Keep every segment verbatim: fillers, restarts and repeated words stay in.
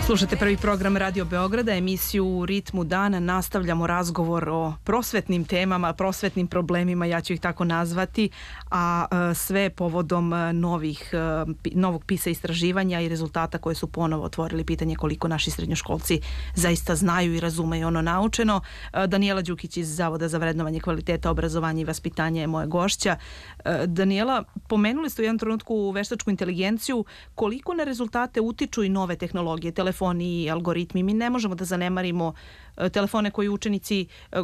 Slušate prvi program Radio Beograda, emisiju U ritmu dana. Nastavljamo razgovor o prosvetnim temama, prosvetnim problemima, ja ću ih tako nazvati, a sve povodom novih, novog pisa istraživanja i rezultata koje su ponovo otvorili pitanje koliko naši srednjoškolci zaista znaju i razumeju ono naučeno. Danijela Đukić iz Zavoda za vrednovanje kvaliteta obrazovanja i vaspitanja je moja gošća. Danijela, pomenuli ste u jednom trenutku veštačku inteligenciju. Koliko na rezultate utiču i nove tehnologije, telefoni i algoritmi? Mi ne možemo da zanemarimo telefone koji učenici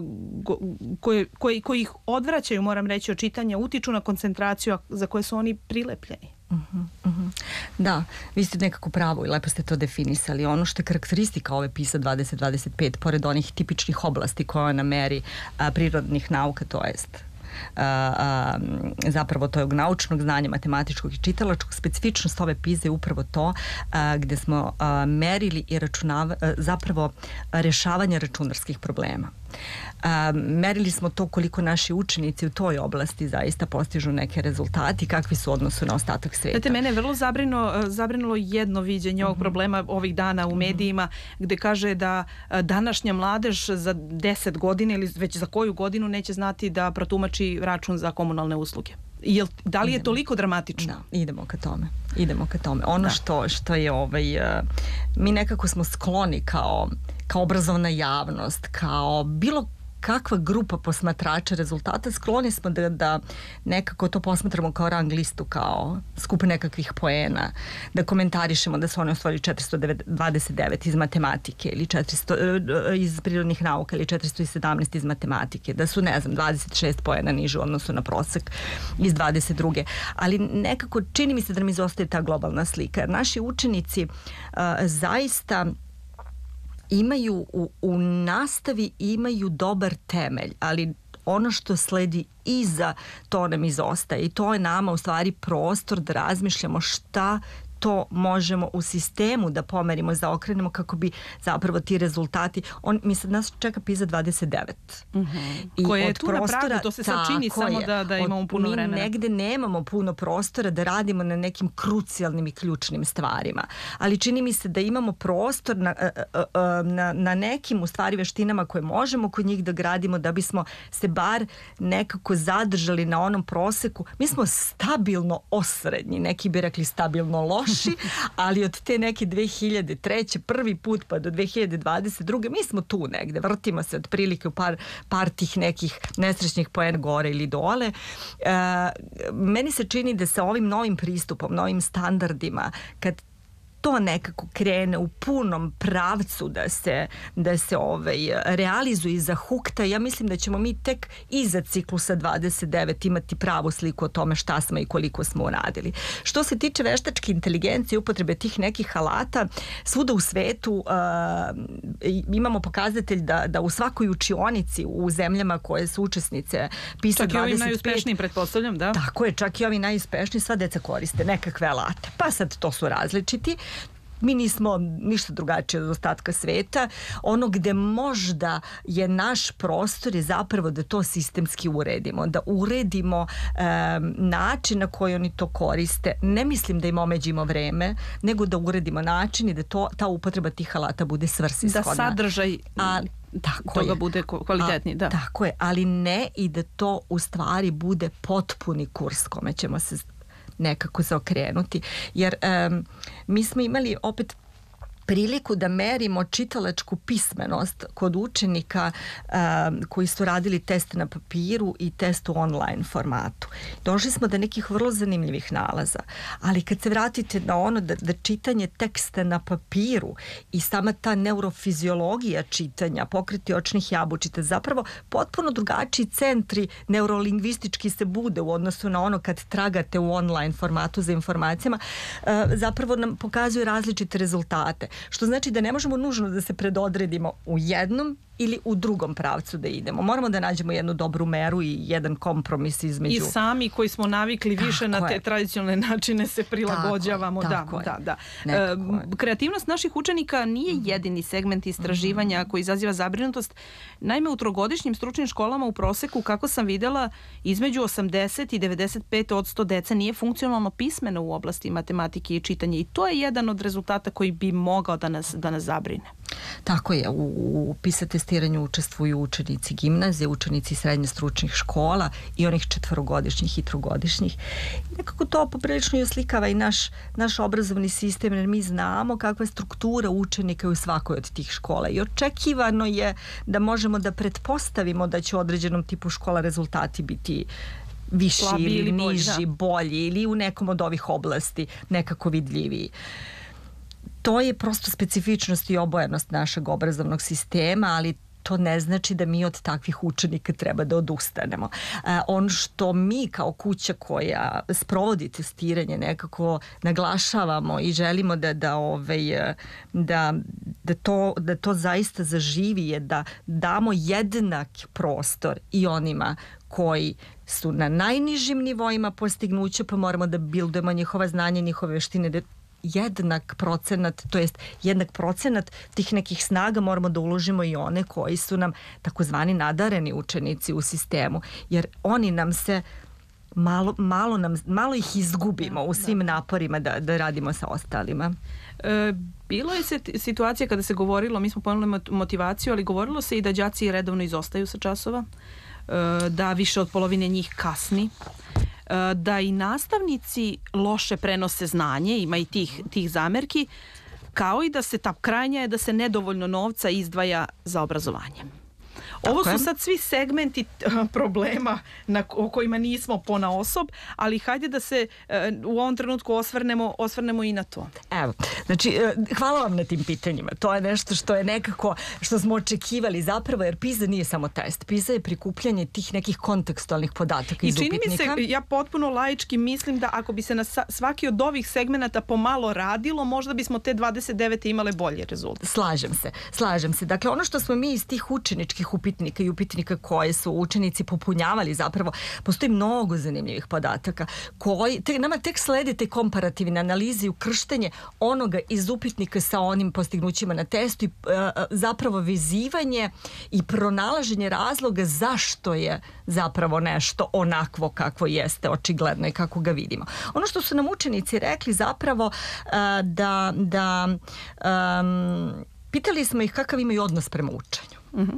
koji, koji, koji ih odvraćaju, moram reći, od čitanja, utiču na koncentraciju za koje su oni prilepljeni. Uh-huh, uh-huh. Da, vi ste nekako pravo i lepo ste to definisali. Ono što je karakteristika ove PISA dvadeset dvadeset pet, pored onih tipičnih oblasti koje ona meri, a, prirodnih nauka, to jest Uh, uh, zapravo tog naučnog znanja, matematičkog i čitalačkog, specifičnost ove PISA je upravo to uh, gde smo uh, merili i računava, uh, zapravo rešavanje računarskih problema. Uh, merili smo to koliko naši učenici u toj oblasti zaista postižu neke rezultati, kakvi su u odnosu na ostatak sveta. Znate, mene je vrlo zabrinulo, zabrinulo jedno viđenje ovog mm-hmm. problema ovih dana u medijima, gde kaže da današnja mladež za deset godina ili već za koju godinu neće znati da protumači račun za komunalne usluge. Jel, da li je idemo. Toliko dramatično? Da, idemo ka tome. Idemo ka tome. Ono što, što je ovaj, mi nekako smo skloni kao, kao obrazovna javnost, kao bilo kakva grupa posmatrača rezultata, skloni smo da, da nekako to posmatramo kao rang listu, kao skup nekakvih poena, da komentarišemo da su oni osvojili četiristo dvadeset devet iz matematike ili četiristo iz prirodnih nauka ili četiristo sedamnaest iz matematike, da su, ne znam, dvadeset šest poena niže u odnosu na prosek iz dvadeset druge. Ali nekako čini mi se da nam izostaje ta globalna slika. Jer naši učenici uh, zaista imaju u, u nastavi imaju dobar temelj, ali ono što sledi iza to nam izostaje i to je nama u stvari prostor da razmišljamo šta to možemo u sistemu da pomerimo, zaokrenemo kako bi zapravo ti rezultati, on, mi sad nas čeka PISA dvadeset devet. Mm-hmm. Koje je tu prostora, na pragu, to se sad čini samo je, da, da imamo puno mi vremena. Mi negde nemamo puno prostora da radimo na nekim krucijalnim i ključnim stvarima, ali čini mi se da imamo prostor na, na, na nekim u stvari veštinama koje možemo kod njih da gradimo da bismo se bar nekako zadržali na onom proseku. Mi smo stabilno osrednji, neki bi rekli stabilno loši, ali od te neke dve hiljade treće prvi put pa do dve hiljade dvadeset druge mi smo tu negde, vrtimo se otprilike u par, par tih nekih nesrećnih poena gore ili dole. E, meni se čini da sa ovim novim pristupom, novim standardima, kad to nekako krene u punom pravcu da se, da se ovaj, realizuje i zahukta, ja mislim da ćemo mi tek iza ciklusa dvadeset devet imati pravu sliku o tome šta smo i koliko smo uradili. Što se tiče veštačke inteligencije, upotrebe tih nekih alata, svuda u svetu uh, imamo pokazatelj da, da u svakoj učionici u zemljama koje su učesnice PISA dvadeset pet... Čak i ovi najuspešniji, pretpostavljam, da? Tako je, čak i ovi najuspešniji, sva deca koriste nekakve alate. Pa sad to su različiti. Mi nismo ništa drugačije od ostatka sveta. Ono gde možda je naš prostor je zapravo da to sistemski uredimo, da uredimo um, način na koji oni to koriste. Ne mislim da im omeđimo vreme, nego da uredimo način i da to, ta upotreba tih alata bude svrsishodna. Da sadržaj A, tako toga je. Bude kvalitetni. A, da. Tako je, ali ne i da to u stvari bude potpuni kurs kome ćemo se nekako zaokrenuti, jer um, mi smo imali opet priliku da merimo čitalačku pismenost kod učenika um, koji su radili test na papiru i test u online formatu. Došli smo do nekih vrlo zanimljivih nalaza, ali kad se vratite na ono da, da čitanje teksta na papiru i sama ta neurofiziologija čitanja, pokreti očnih jabučica, zapravo potpuno drugačiji centri neurolingvistički se bude u odnosu na ono kad tragate u online formatu za informacijama, uh, zapravo nam pokazuju različite rezultate. Što znači da ne možemo nužno da se predodredimo u jednom ili u drugom pravcu da idemo. Moramo da nađemo jednu dobru meru i jedan kompromis između... I sami koji smo navikli više tako na te je. tradicionalne načine se prilagođavamo. Tako, da, tako da, da. E, kreativnost naših učenika nije jedini segment istraživanja mm-hmm. koji izaziva zabrinutost. Naime, u trogodišnjim stručnim školama u proseku, kako sam videla, između osamdeset i devedeset pet posto dece nije funkcionalno pismeno u oblasti matematike i čitanja. I to je jedan od rezultata koji bi mogao da nas, da nas zabrine. Tako je, u, u PISA testiranju učestvuju učenici gimnazije, učenici srednje stručnih škola i onih četvorogodišnjih i trogodišnjih. Nekako to poprilično i oslikava i naš, naš obrazovni sistem, jer mi znamo kakva je struktura učenika u svakoj od tih škola i očekivano je da možemo da pretpostavimo da će u određenom tipu škola rezultati biti viši Slabi ili, ili niži, bolji, bolji ili u nekom od ovih oblasti nekako vidljiviji. To je prosto specifičnost i obojenost našeg obrazovnog sistema, ali to ne znači da mi od takvih učenika treba da odustanemo. E, ono što mi kao kuća koja sprovodi testiranje nekako naglašavamo i želimo da, da, ovaj, da, da, to, da to zaista zaživi je da damo jednak prostor i onima koji su na najnižim nivoima postignuća, pa moramo da bildujemo njihova znanja, njihove veštine, da jednak procenat, to jest jednak procenat tih nekih snaga moramo da uložimo i one koji su nam takozvani nadareni učenici u sistemu, jer oni nam se malo, malo, nam, malo ih izgubimo u svim naporima da, da radimo sa ostalima. E, bilo je se situacija kada se govorilo, mi smo ponuli motivaciju, ali govorilo se i da đaci redovno izostaju sa časova, e, da više od polovine njih kasni, da i nastavnici loše prenose znanje, ima i tih, tih zamerki, kao i da se ta krajnja je da se nedovoljno novca izdvaja za obrazovanje. Ovo su sad svi segmenti problema na, o kojima nismo ponaosob, ali hajde da se u ovom trenutku osvrnemo, osvrnemo i na to. Evo, znači, hvala vam na tim pitanjima. To je nešto što je nekako, što smo očekivali zapravo, jer PISA nije samo test. PISA je prikupljanje tih nekih kontekstualnih podataka iz upitnika. I čini mi se, ja potpuno laički mislim da ako bi se na svaki od ovih segmenata pomalo radilo, možda bismo te dvadeset devete imale bolje rezultate. Slažem se, slažem se. Dakle, ono što smo mi iz tih učeničkih upitnika i upitnika koje su učenici popunjavali, zapravo postoji mnogo zanimljivih podataka koji, te, nama tek slede te komparativne analize i ukrštenje onoga iz upitnika sa onim postignućima na testu i e, zapravo vezivanje i pronalaženje razloga zašto je zapravo nešto onakvo kakvo jeste očigledno i kako ga vidimo. Ono što su nam učenici rekli zapravo e, da, da um, pitali smo ih kakav imaju odnos prema učenju. Mhm.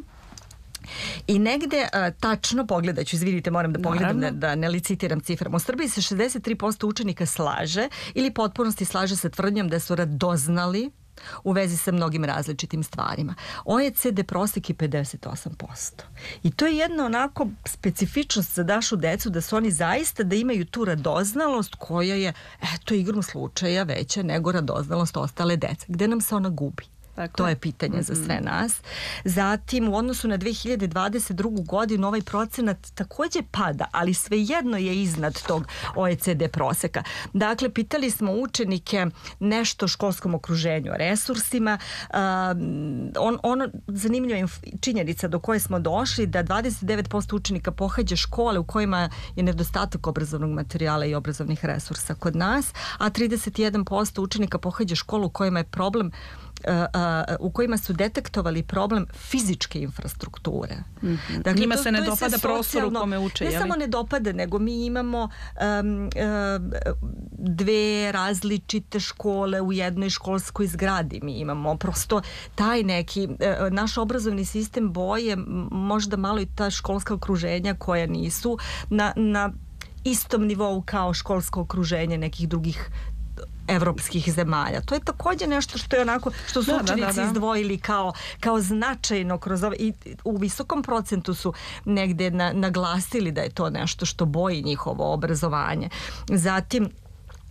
I negde, a, tačno pogledaću, izvidite, moram da pogledam da, da ne licitiram ciframa. U Srbiji se šezdeset tri posto učenika slaže ili potpunosti slaže sa tvrdnjom da su radoznali u vezi sa mnogim različitim stvarima. O E C D prosek je pedeset osam posto. I to je jedna onako specifičnost za našu decu, da su oni zaista da imaju tu radoznalost koja je, eto, igrom slučaja veća nego radoznalost ostale dece. Gde nam se ona gubi? Tako to je pitanje mm-hmm. za sve nas. Zatim, u odnosu na dve hiljade dvadeset drugu. godinu ovaj procenat takođe pada, ali svejedno je iznad tog O E C D proseka. Dakle, pitali smo učenike nešto o školskom okruženju, o resursima. Um, on, ono, zanimljiva činjenica do koje smo došli, da dvadeset devet posto učenika pohađa škole u kojima je nedostatak obrazovnog materijala i obrazovnih resursa kod nas, a trideset jedan posto učenika pohađa školu u kojima je problem Uh, uh, u kojima su detektovali problem fizičke infrastrukture. Mm-hmm. Dakle, njima to, se ne dopada prostor u kome uče. Ne jeli? samo ne dopada, nego mi imamo um, uh, dve različite škole u jednoj školskoj zgradi. Mi imamo prosto taj neki, uh, naš obrazovni sistem boje možda malo i ta školska okruženja koja nisu na, na istom nivou kao školsko okruženje nekih drugih evropskih zemalja. To je također nešto što je onako, što su da, učenici da, da, da. izdvojili kao, kao značajno kroz ove, i u visokom procentu su negde na, naglasili da je to nešto što boji njihovo obrazovanje. Zatim,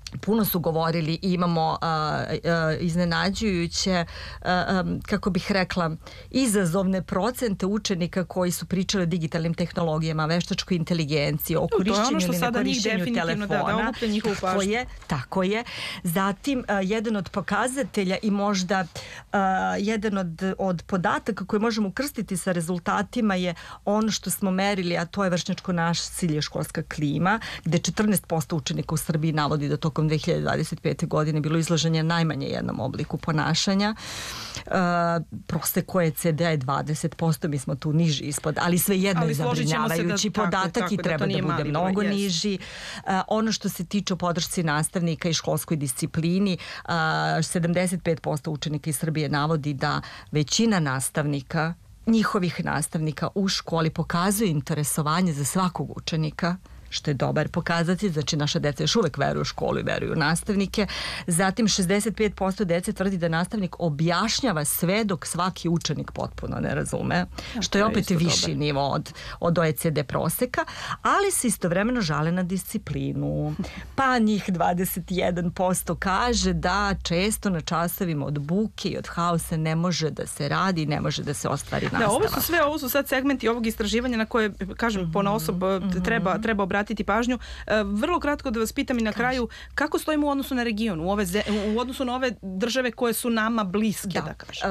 puno su govorili i imamo a, a, iznenađujuće, a, a, kako bih rekla, izazovne procente učenika koji su pričali o digitalnim tehnologijama, veštačkoj inteligenciji, o korišćenju ili nekorišćenju telefona. Da, da tako je, tako je. Zatim, a, jedan od pokazatelja i možda a, jedan od, od podataka koje možemo ukrstiti sa rezultatima je ono što smo merili, a to je vršnjačko nasilje, školska klima, gde četrnaest posto učenika u Srbiji navodi da tokom dve hiljade dvadeset pete. godine bilo izloženje najmanje jednom obliku ponašanja. Uh, prosek O E C D je dvadeset posto, mi smo tu niži ispod, ali svejedno je zabrinjavajući da, podatak tako, i treba da, da bude mnogo broj, niži. Uh, ono što se tiče o podršci nastavnika i školskoj disciplini, uh, sedamdeset pet posto učenika iz Srbije navodi da većina nastavnika, njihovih nastavnika u školi pokazuje interesovanje za svakog učenika, što je dobar pokazatelj, znači naša deca još uvek veruju u školu i veruju u nastavnike. Zatim šezdeset pet posto dece tvrdi da nastavnik objašnjava sve dok svaki učenik potpuno ne razume, što je opet viši dobar nivo od, od O E C D proseka, ali se istovremeno žale na disciplinu. Pa njih dvadeset jedan posto kaže da često na časovima od buke i od haosa ne može da se radi i ne može da se ostvari nastava. Da, ovo su sve, ovo su sad segmenti ovog istraživanja na koje, kažem, mm-hmm. ponaosob mm-hmm. treba, treba obratiti pažnju. E, vrlo kratko da vas pitam i na kraju, kako stojimo u odnosu na region, u, ove, u odnosu na ove države koje su nama bliske, da, da kažem?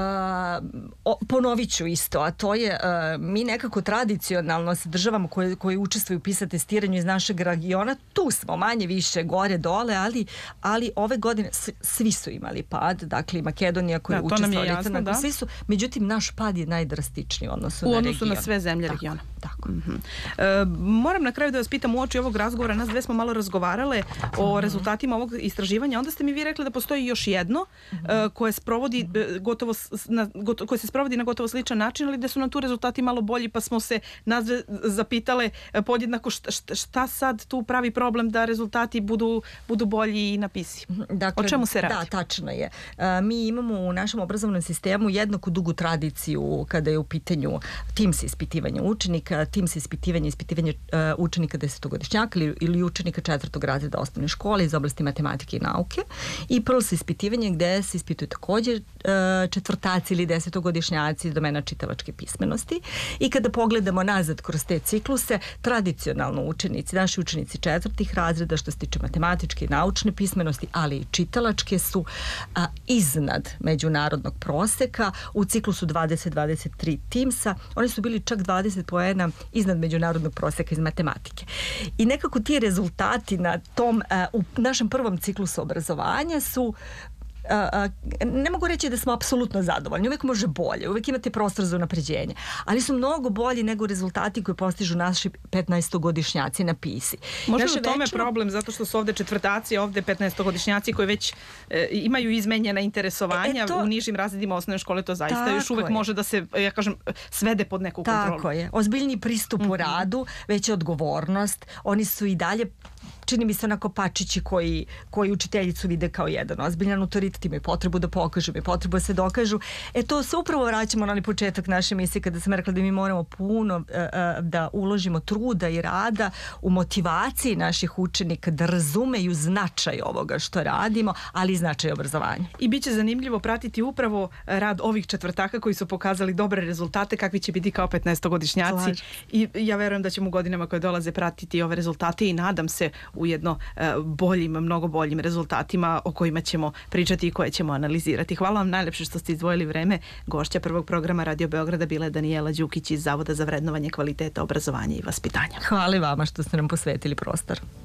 Uh, ponovit ću isto, a to je, uh, mi nekako tradicionalno sa državama koje, koje učestvuju u PISA testiranju iz našeg regiona, tu smo manje više gore dole, ali, ali ove godine svi su imali pad, dakle Makedonija koja da, učestvovala, jasno, da. svi su, međutim naš pad je najdrastičniji u odnosu u na region. U odnosu na sve zemlje tako, regiona. Tako. Mm-hmm. E, moram na kraju da vas pitam, uoči ovog razgovora, nas dve smo malo razgovarale o rezultatima ovog istraživanja, onda ste mi vi rekli da postoji još jedno mm-hmm. e, koje, sprovodi, e, gotovo, na, gotovo, koje se sprovodi na gotovo sličan način, ali da su nam tu rezultati malo bolji, pa smo se nas zapitale podjednako šta, šta sad tu pravi problem da rezultati budu, budu bolji i na PISI. Dakle, o čemu se radi? Da, tačno je. E, mi imamo u našem obrazovnom sistemu jednaku dugu tradiciju kada je u pitanju TIMSS ispitivanje učenika, TIMSS ispitivanje, ispitivanje uh, učenika desetogodišnjaka ili, ili učenika četvrtog razreda osnovne škole iz oblasti matematike i nauke, i PIRLS ispitivanje gde se ispituju također uh, četvrtaci ili desetogodišnjaci iz domena čitalačke pismenosti. I kada pogledamo nazad kroz te cikluse, tradicionalno učenici, naši učenici četvrtih razreda što se tiče matematičke i naučne pismenosti, ali i čitalačke su uh, iznad međunarodnog proseka. U ciklusu dvadeset dvadeset tri TIMSS-a oni su bili čak dvadeset poena iznad međunarodnog proseka iz matematike. I nekako ti rezultati na tom, uh, u našem prvom ciklusu obrazovanja su Uh, uh, ne mogu reći da smo apsolutno zadovoljni, uvijek može bolje, uvijek imate prostor za unapređenje, ali su mnogo bolji nego rezultati koje postižu naši petnaestogodišnjaci na PISI. Možda u tome večno... problem, zato što su ovde četvrtaci, ovde petnaestogodišnjaci koji već e, imaju izmenjena interesovanja e, to... u nižim razredima osnovne škole, to zaista tako još uvijek je. Može da se, ja kažem, svede pod neku kontrolu. Tako je. Ozbiljni pristup mm-hmm. u radu, veća odgovornost, oni su i dalje, čini mi se, onako pačići koji, koji učiteljicu vide kao jedan ozbiljan autoritet, imaju potrebu da pokažu, imaju potrebu da se dokažu. E to se upravo vraćamo na onaj početak naše emisije kada sam rekla da mi moramo puno uh, uh, da uložimo truda i rada u motivaciji naših učenika da razumeju značaj ovoga što radimo, ali i značaj obrazovanja. I bit će zanimljivo pratiti upravo rad ovih četvrtaka koji su pokazali dobre rezultate, kakvi će biti kao petnaestogodišnjaci. I ja verujem da ćemo u godinama koje dolaze pratiti ove rezultate i nadam se ujedno boljim, mnogo boljim rezultatima o kojima ćemo pričati i koje ćemo analizirati. Hvala vam najlepše što ste izdvojili vreme. Gošća prvog programa Radio Beograda bila je Danijela Đukić iz Zavoda za vrednovanje kvaliteta obrazovanja i vaspitanja. Hvala vama što ste nam posvetili prostor.